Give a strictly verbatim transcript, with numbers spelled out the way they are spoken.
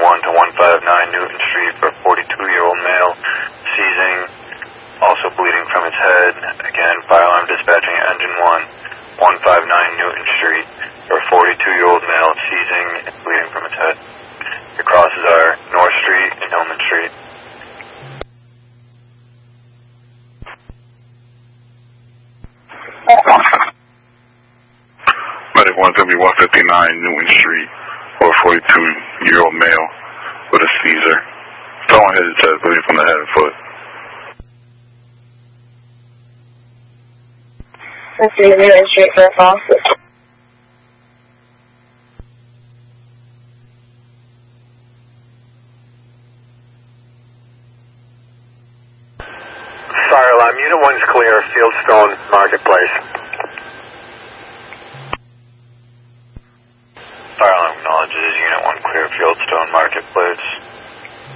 one to one five nine Newton Street for a forty-two-year-old male, seizing, also bleeding from his head. Again, fire alarm dispatching at engine one, one five nine Newton Street for a forty-two-year-old male, seizing and bleeding from his head. The crosses are North Street and Hillman Street. Medic one W one fifty-nine Newton Street for a forty-two-year-old male with a seizure. Someone hit his chest, bleeding from the head and foot. Let's see, Newton Street for a fall. Fire alarm, Unit one's clear, Fieldstone Marketplace. Fire alarm acknowledges Unit one clear, Fieldstone Marketplace.